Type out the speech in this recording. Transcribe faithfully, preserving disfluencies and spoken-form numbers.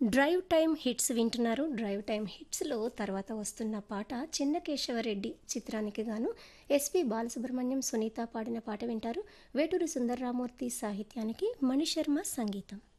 Drive time hits వింటున్నారు. Drive time హిట్స్లో తర్వాత వస్తున్న పాట చిన్న కేశవరెడ్డి చిత్రానికి గాను ఎస్పి బాలసుబ్రహ్మణ్యం, సునీత పాడిన పాట వింటారు. వేటూరి సుందర్రామూర్తి సాహిత్యానికి మణిశర్మ సంగీతం.